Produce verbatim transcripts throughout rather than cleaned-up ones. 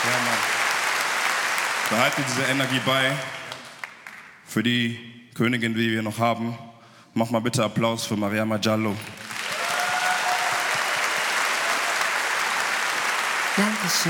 Ja, Mann. Behalte diese Energie bei. Für die Königin, die wir noch haben, mach mal bitte Applaus für Mariama Diallo. Dankeschön.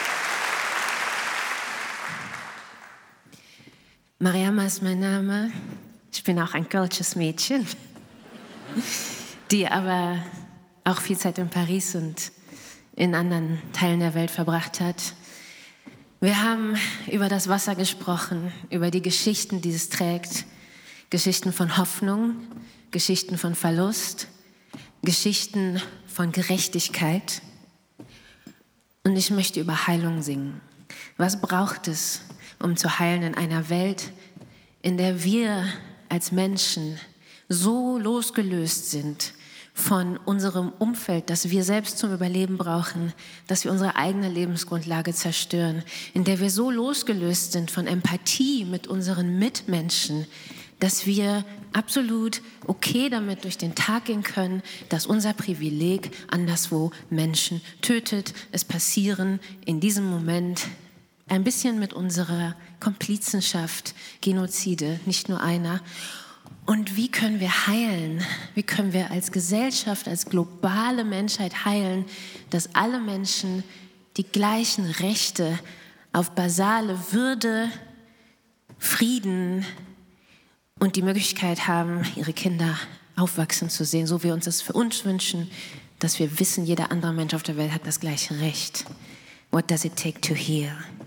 Mariama ist mein Name. Ich bin auch ein kölsches Mädchen, die aber auch viel Zeit in Paris und in anderen Teilen der Welt verbracht hat. Wir haben über das Wasser gesprochen, über die Geschichten, die es trägt. Geschichten von Hoffnung, Geschichten von Verlust, Geschichten von Gerechtigkeit. Und ich möchte über Heilung singen. Was braucht es, um zu heilen in einer Welt, in der wir als Menschen so losgelöst sind von unserem Umfeld, das wir selbst zum Überleben brauchen, dass wir unsere eigene Lebensgrundlage zerstören, in der wir so losgelöst sind von Empathie mit unseren Mitmenschen, dass wir absolut okay damit durch den Tag gehen können, dass unser Privileg anderswo Menschen tötet. Es passieren in diesem Moment ein bisschen mit unserer Komplizenschaft Genozide, nicht nur einer. Und wie können wir heilen? Wie können wir als Gesellschaft, als globale Menschheit heilen, dass alle Menschen die gleichen Rechte auf basale Würde, Frieden und die Möglichkeit haben, ihre Kinder aufwachsen zu sehen, so wie wir uns das für uns wünschen, dass wir wissen, jeder andere Mensch auf der Welt hat das gleiche Recht. What does it take to heal?